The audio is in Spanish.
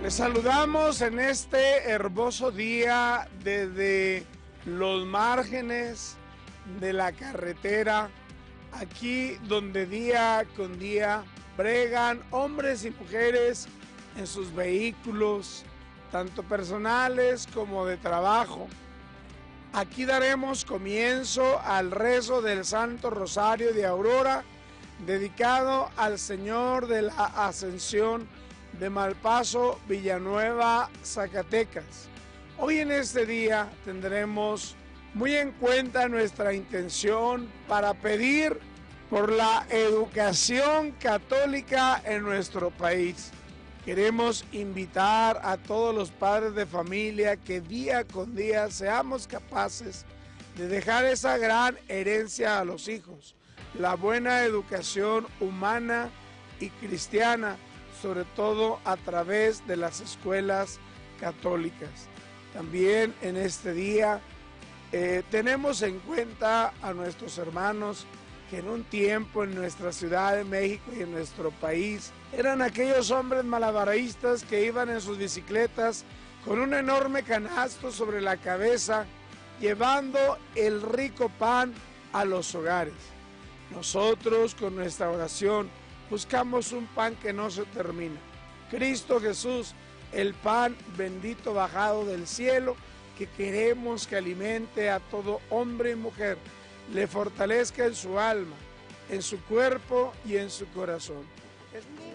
Les saludamos en este hermoso día desde los márgenes de la carretera, aquí donde día con día bregan hombres y mujeres en sus vehículos, tanto personales como de trabajo. Aquí daremos comienzo al rezo del Santo Rosario de Aurora, dedicado al Señor de la Ascensión de Malpaso, Villanueva, Zacatecas. Hoy en este día tendremos muy en cuenta nuestra intención para pedir por la educación católica en nuestro país. Queremos invitar a todos los padres de familia que día con día seamos capaces de dejar esa gran herencia a los hijos, la buena educación humana y cristiana, sobre todo a través de las escuelas católicas. También en este día tenemos en cuenta a nuestros hermanos que en un tiempo en nuestra Ciudad de México y en nuestro país eran aquellos hombres malabaristas que iban en sus bicicletas con un enorme canasto sobre la cabeza, llevando el rico pan a los hogares. Nosotros con nuestra oración buscamos un pan que no se termina. Cristo Jesús, el pan bendito bajado del cielo, que queremos que alimente a todo hombre y mujer, le fortalezca en su alma, en su cuerpo y en su corazón.